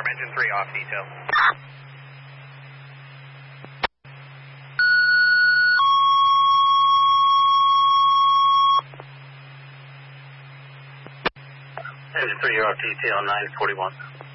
engine 3 off detail. Engine 3, you're off detail, 941.